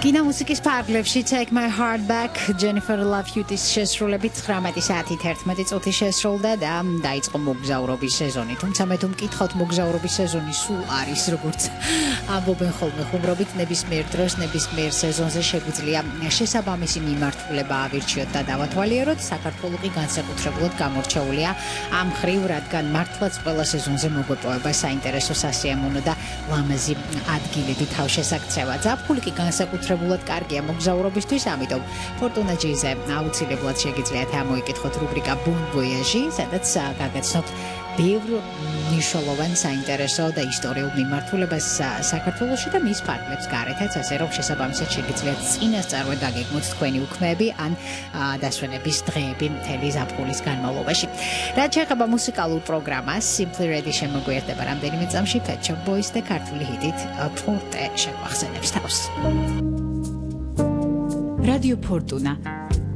კინო მუსიკის ფარგლებში Take My Heart Back, Jennifer Love Hewitt-ის შესრულებით 19 საათით 11 წუთი შესრულდა და დაიწყო მოგზაურობის სეზონი. თუმცა მე თუ მკითხავთ მოგზაურობის სეზონი სულ არის როგორც ამბობენ ხოლმე ხუმრობით ნებისმიერ დროს, ნებისმიერ სეზონზე შეგვიძლია შესაბამისი მიმართულება ავირჩიოთ და დავათვალიეროთ. საქართველო კი განსაკუთრებულად გამორჩეულია ამ ხრივ, რადგან მართლაც ყველა სეზონზე მოგვეპოვება საინტერესო სასიამოვნო და ლამაზი ადგილები თავშესაქცევა. ზაფხული კი განსაკუთრებულად კარგია მოგზაურობისთვის, ამიტომ ფორტუნა ჯიზე აუცილებლად შეგიძლიათ ამოიკითხოთ რუბრიკა Bon Voyage, სადაც გაგაცნობთ ბევრ მნიშვნელოვან საინტერესო და ისტორიულ მიმართულებას საქართველოში და მის ფარგლებს გარეთაც, ასე რომ შესაბამისად შეგიძლიათ წინასწარვე დაგეგმოთ თქვენი უქმეები ან დასვენების დღეები მთელი ზაფხულის განმავლობაში. რაც შეეხება მუსიკალურ პროგრამას, Simply Red შემოგვიერთდება რამდენიმე წამში Pet Shop Boys და ქართული ჰიტით Forte შეგვახსენებს თავს. Radio Fortuna